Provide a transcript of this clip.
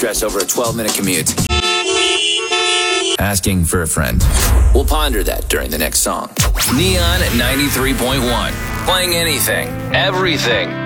Stress over a 12-minute commute. Asking for a friend. We'll ponder that during the next song. Neon 93.1. Playing anything, everything.